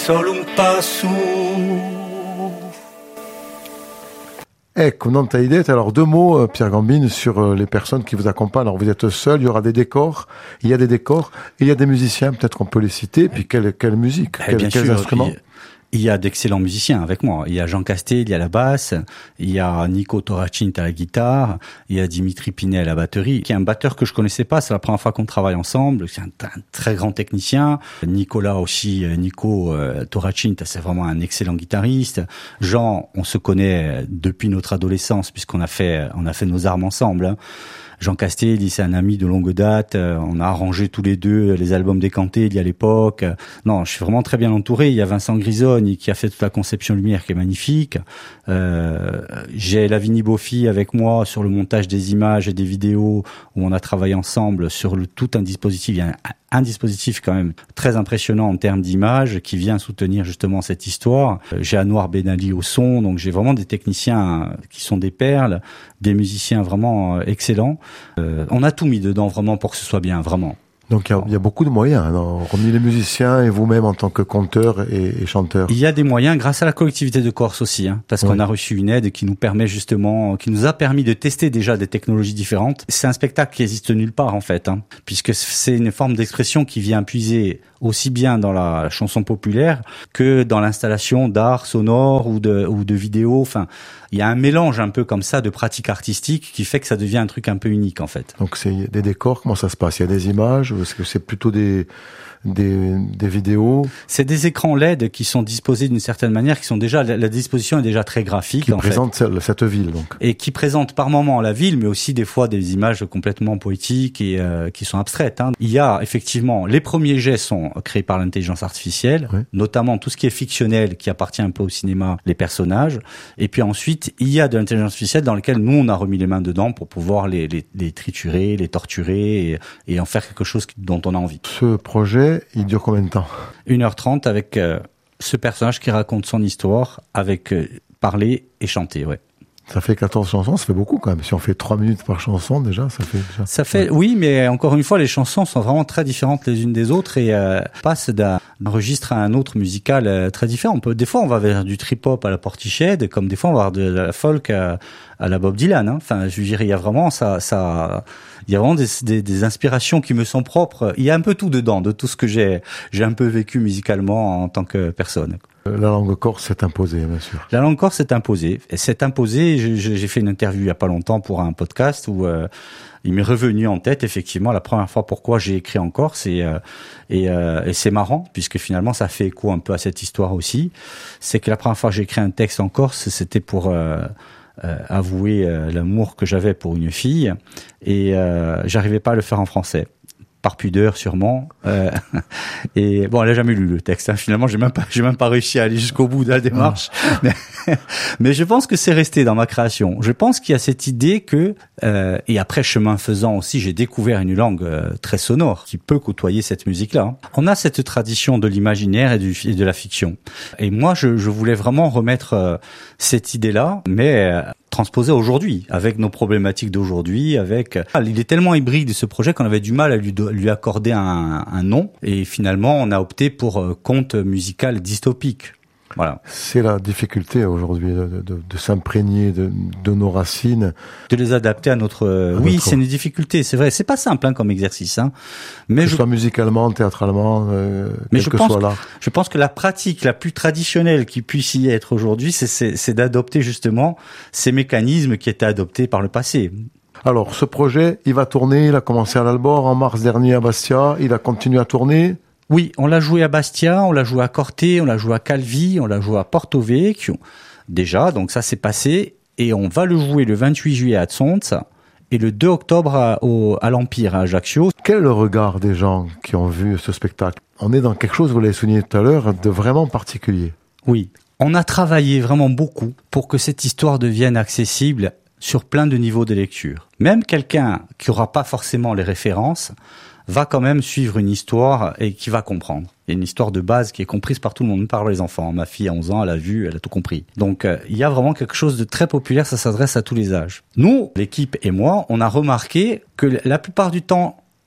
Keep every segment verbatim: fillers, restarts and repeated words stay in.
solo un passo. Ecco, non t'as idée. Alors deux mots, Pierre Gambin, sur les personnes qui vous accompagnent. Alors vous êtes seul, il y aura des décors, il y a des décors, il y a des musiciens, peut-être qu'on peut les citer. Puis quelle, quelle musique, eh quel, bien quels sûr, instruments? il... Il y a d'excellents musiciens avec moi. Il y a Jean Castel, il y a la basse, il y a Nico Toracint à la guitare, il y a Dimitri Pinet à la batterie, qui est un batteur que je connaissais pas. C'est la première fois qu'on travaille ensemble. C'est un, un très grand technicien. Nicolas aussi, Nico euh, Toracint, c'est vraiment un excellent guitariste. Jean, on se connaît depuis notre adolescence puisqu'on a fait, on a fait nos armes ensemble. Hein. Jean Castelli, c'est un ami de longue date. On a arrangé tous les deux les albums décantés il y a l'époque. Non, je suis vraiment très bien entouré. Il y a Vincent Grisogne qui a fait toute la conception lumière qui est magnifique. Euh, j'ai Lavinie Bofi avec moi sur le montage des images et des vidéos où on a travaillé ensemble sur le, tout un dispositif. Il y a un, un dispositif quand même très impressionnant en termes d'images qui vient soutenir justement cette histoire. J'ai Anouar Benali au son, donc j'ai vraiment des techniciens qui sont des perles, des musiciens vraiment excellents. Euh, on a tout mis dedans vraiment pour que ce soit bien, vraiment. Donc il y a, il y a beaucoup de moyens, hein, remis les musiciens et vous-même en tant que conteur et, et chanteur. Il y a des moyens grâce à la collectivité de Corse aussi, hein, parce oui. qu'on a reçu une aide qui nous permet justement, qui nous a permis de tester déjà des technologies différentes. C'est un spectacle qui existe nulle part en fait, hein, puisque c'est une forme d'expression qui vient puiser aussi bien dans la chanson populaire que dans l'installation d'art sonore ou de ou de vidéo. Enfin, il y a un mélange un peu comme ça de pratiques artistiques qui fait que ça devient un truc un peu unique en fait. Donc c'est des décors, comment ça se passe? Il y a des images? Est-ce que c'est plutôt des des des vidéos? C'est des écrans L E D qui sont disposés d'une certaine manière, qui sont déjà la disposition est déjà très graphique. Qui en présente fait. cette ville donc. Et qui présente par moments la ville, mais aussi des fois des images complètement poétiques et euh, qui sont abstraites. Hein. Il y a effectivement les premiers jets sont créés par l'intelligence artificielle, oui. notamment tout ce qui est fictionnel, qui appartient un peu au cinéma, les personnages. Et puis ensuite il y a de l'intelligence artificielle dans lequel nous on a remis les mains dedans pour pouvoir les les, les triturer, les torturer et, et en faire quelque chose dont on a envie. Ce projet, il dure combien de temps? une heure trente avec euh, ce personnage qui raconte son histoire, avec euh, parler et chanter, ouais. Ça fait quatorze chansons, ça fait beaucoup quand même. Si on fait trois minutes par chanson, déjà, ça fait... Déjà... Ça fait, ouais. oui, mais encore une fois, les chansons sont vraiment très différentes les unes des autres et euh, passent d'un registre à un autre musical euh, très différent. On peut, des fois, on va vers du trip-hop à la Portiched, comme des fois, on va vers de la folk à, à la Bob Dylan. Hein. Enfin, je dirais, il y a vraiment ça... ça il y a vraiment des, des, des inspirations qui me sont propres. Il y a un peu tout dedans, de tout ce que j'ai, j'ai un peu vécu musicalement en tant que personne. La langue corse s'est imposée, bien sûr. La langue corse s'est imposée. Elle s'est imposée. J'ai fait une interview il y a pas longtemps pour un podcast où euh, il m'est revenu en tête effectivement la première fois pourquoi j'ai écrit en corse et euh, et, euh, et c'est marrant puisque finalement ça fait écho un peu à cette histoire aussi. C'est que la première fois que j'ai écrit un texte en corse, c'était pour euh, euh, avouer euh, l'amour que j'avais pour une fille et euh, j'arrivais pas à le faire en français. Par pudeur sûrement euh, et bon elle a jamais lu le texte hein. Finalement j'ai même pas j'ai même pas réussi à aller jusqu'au bout de la démarche mais, mais je pense que c'est resté dans ma création. Je pense qu'il y a cette idée que euh, et après chemin faisant aussi j'ai découvert une langue euh, très sonore qui peut côtoyer cette musique là. On a cette tradition de l'imaginaire et, du, et de la fiction et moi je, je voulais vraiment remettre euh, cette idée là mais euh, transposer aujourd'hui avec nos problématiques d'aujourd'hui avec il est tellement hybride ce projet qu'on avait du mal à lui lui accorder un, un nom et finalement on a opté pour euh, conte musical dystopique. Voilà. C'est la difficulté aujourd'hui de, de, de s'imprégner de, de nos racines, de les adapter à notre. Euh, à oui, notre... c'est une difficulté, c'est vrai. C'est pas simple hein, comme exercice, hein. Mais que je... ce soit musicalement, théâtralement, euh, mais quel je que pense soit là. Que, je pense que la pratique la plus traditionnelle qui puisse y être aujourd'hui, c'est, c'est, c'est d'adopter justement ces mécanismes qui étaient adoptés par le passé. Alors, ce projet, il va tourner. Il a commencé à l'Albor en mars dernier à Bastia. Il a continué à tourner. Oui, on l'a joué à Bastia, on l'a joué à Corté, on l'a joué à Calvi, on l'a joué à Porto Vecchio. Déjà, donc ça s'est passé. Et on va le jouer le vingt-huit juillet à Tsonts et le deux octobre à, au, à l'Empire, à Ajaccio. Quel est le regard des gens qui ont vu ce spectacle? On est dans quelque chose, vous l'avez souligné tout à l'heure, de vraiment particulier. Oui, on a travaillé vraiment beaucoup pour que cette histoire devienne accessible sur plein de niveaux de lecture. Même quelqu'un qui n'aura pas forcément les références va quand même suivre une histoire et qui va comprendre. Il y a une histoire de base qui est comprise par tout le monde, par les enfants. Ma fille a onze ans, elle a vu, elle a tout compris. Donc euh, il y a vraiment quelque chose de très populaire, ça s'adresse à tous les âges. Nous, l'équipe et moi, on a remarqué que la plupart du temps,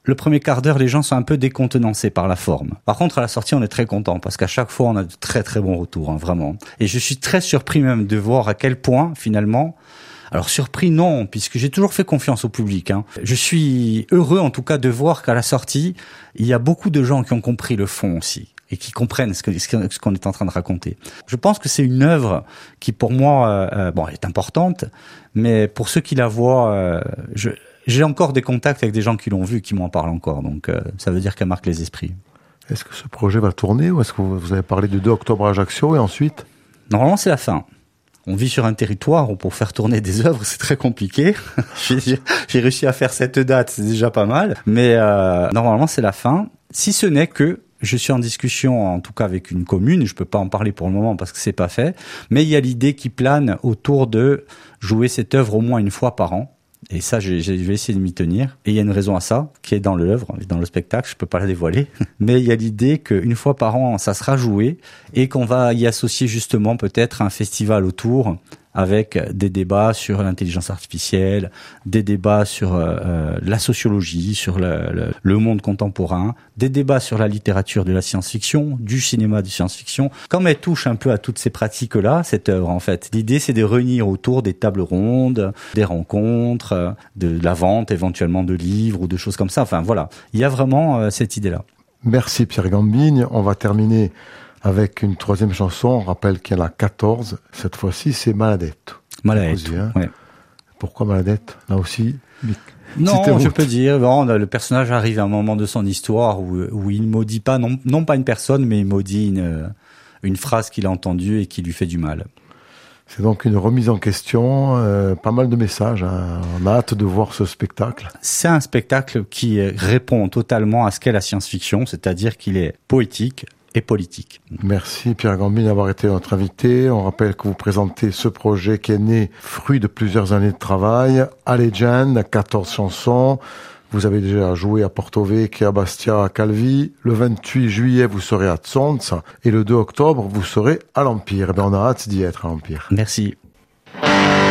le premier quart d'heure, les gens sont un peu décontenancés par la forme. Par contre, à la sortie, on est très content parce qu'à chaque fois, on a de très très bons retours, hein, vraiment. Et je suis très surpris même de voir à quel point, finalement, alors surpris non, puisque j'ai toujours fait confiance au public, hein. Je suis heureux en tout cas de voir qu'à la sortie, il y a beaucoup de gens qui ont compris le fond aussi et qui comprennent ce que ce qu'on est en train de raconter. Je pense que c'est une œuvre qui pour moi euh, bon, est importante, mais pour ceux qui la voient, euh, je J'ai encore des contacts avec des gens qui l'ont vu, qui m'en parlent encore, donc euh, ça veut dire qu'elle marque les esprits. Est-ce que ce projet va tourner ou est-ce que vous, vous avez parlé du deux octobre à Ajaccio et ensuite? Normalement, c'est la fin. On vit sur un territoire où pour faire tourner des œuvres, c'est très compliqué. j'ai, j'ai réussi à faire cette date, c'est déjà pas mal. Mais euh, normalement, c'est la fin. Si ce n'est que je suis en discussion, en tout cas avec une commune, je peux pas en parler pour le moment parce que c'est pas fait, mais il y a l'idée qui plane autour de jouer cette œuvre au moins une fois par an. Et ça, je, je vais essayer de m'y tenir. Et il y a une raison à ça, qui est dans l'œuvre, dans le spectacle, je peux pas la dévoiler. Mais il y a l'idée qu'une fois par an, ça sera joué et qu'on va y associer justement peut-être un festival autour avec des débats sur l'intelligence artificielle, des débats sur euh, la sociologie, sur le, le, le monde contemporain, des débats sur la littérature de la science-fiction, du cinéma de science-fiction. Comme elle touche un peu à toutes ces pratiques-là, cette œuvre en fait, l'idée c'est de réunir autour des tables rondes, des rencontres, de la vente éventuellement de livres ou de choses comme ça. Enfin voilà, il y a vraiment euh, cette idée-là. Merci Pierre Gambine. On va terminer avec une troisième chanson. On rappelle qu'il y en a quatorze. Cette fois-ci, c'est Maladette. Maladette, hein. ouais. Pourquoi Maladette? Là aussi, non, je peux dire, bon, le personnage arrive à un moment de son histoire où, où il maudit pas, non, non pas une personne, mais il maudit une, une phrase qu'il a entendue et qui lui fait du mal. C'est donc une remise en question, euh, pas mal de messages. Hein. On a hâte de voir ce spectacle. C'est un spectacle qui répond totalement à ce qu'est la science-fiction, c'est-à-dire qu'il est poétique et politique. Merci Pierre Gambine d'avoir été notre invité. On rappelle que vous présentez ce projet qui est né fruit de plusieurs années de travail. A Legend, quatorze chansons. Vous avez déjà joué à Porto Vecchio, à Bastia, à Calvi. Le vingt-huit juillet, vous serez à Tsonts. Et le deux octobre, vous serez à l'Empire. Eh bien, on a hâte d'y être à l'Empire. Merci.